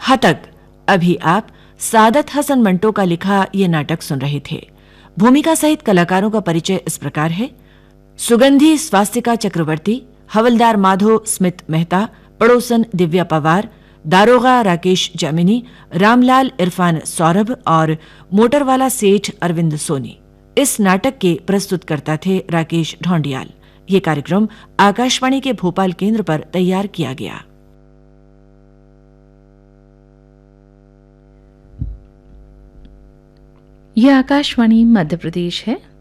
हतक। अभी आप सादत हसन मंटो का लिखा ये नाटक सुन रहे थे। भूमिका सहित कलाकारों का परिचय इस प्रकार है। सुगंधी स्वास्तिका चक्रवर्ती, हवलदार माधो स्मिथ मेहता, पड़ोसन दिव्या पवार, दारोगा राकेश जामिनी, रामलाल इरफान सौरभ और मोटरवाला सेठ अरविंद सोनी। इस नाटक के प्रस्तुतकर्ता थे राकेश ढोंडियाल। ये कार्यक्रम आकाशवाणी के भोपाल केंद्र पर तैयार किया गया। यह आकाशवाणी मध्य प्रदेश है।